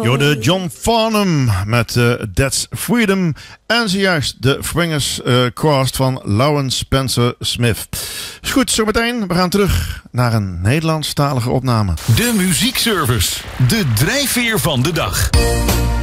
Jorde John Farnham met That's Freedom. En zojuist de Swingers Crossed van Lawrence Spencer Smith. Is goed, zometeen. We gaan terug naar een Nederlandstalige opname. De muziekservice. De drijfveer van de dag.